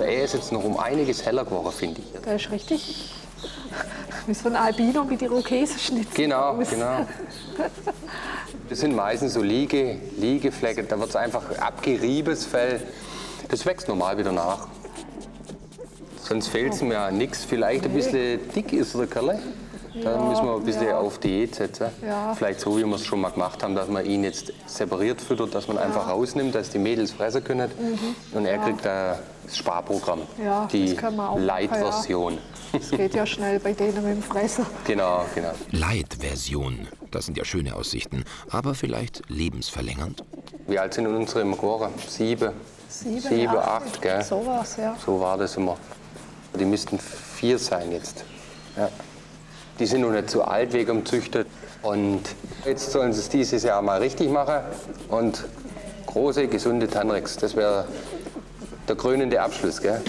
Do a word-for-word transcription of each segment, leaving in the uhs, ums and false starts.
Er ist jetzt noch um einiges heller geworden, finde ich. Der ist richtig wie so ein Albino mit Irokesenschnitzen. Genau, genau. Das sind meistens so Liege, Liegeflecke, da wird es einfach abgeriebenes Fell. Das wächst normal wieder nach. Sonst fehlt es mir ja nichts. Vielleicht ein bisschen dick ist der Kerl. Da Ja, müssen wir ein bisschen ja. auf Diät setzen. Ja. Vielleicht so, wie wir es schon mal gemacht haben, dass man ihn jetzt separiert füttert, dass man Ja. einfach rausnimmt, dass die Mädels fressen können. Mhm. Und er Ja. kriegt da das Sparprogramm, Ja, die das können wir auch machen, Light-Version. Es geht ja schnell bei denen mit dem Fressen. Genau, genau. Light-Version, das sind ja schöne Aussichten, aber vielleicht lebensverlängernd? Wie alt sind unsere Mogoren? Sieben, Sieben, Sieben ja. acht, gell? So war's, ja. So war das immer. Die müssten vier sein jetzt. Ja. Die sind noch nicht so alt wegen dem Züchter. Und jetzt sollen sie es dieses Jahr mal richtig machen. Und große, gesunde Tanrex, das wäre der krönende Abschluss, gell?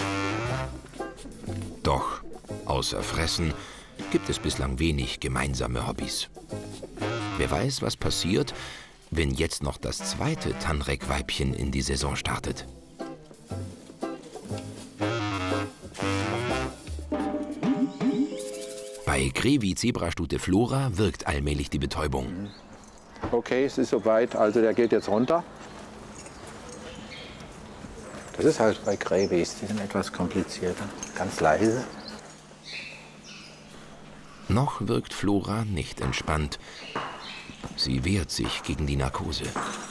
Doch, außer Fressen gibt es bislang wenig gemeinsame Hobbys. Wer weiß, was passiert, wenn jetzt noch das zweite Tanrek-Weibchen in die Saison startet. Bei Grevi-Zebrastute Flora wirkt allmählich die Betäubung. Okay, es ist soweit. Also der geht jetzt runter. Das ist halt bei Grevis, die sind etwas komplizierter. Ganz leise. Noch wirkt Flora nicht entspannt. Sie wehrt sich gegen die Narkose.